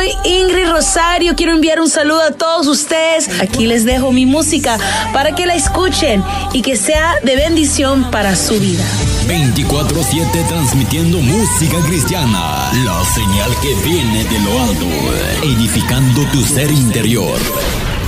soy Ingrid Rosario. Quiero enviar un saludo a todos ustedes. Aquí les dejo mi música para que la escuchen y que sea de bendición para su vida. 24/7 transmitiendo música cristiana, la señal que viene de lo alto, edificando tu ser interior.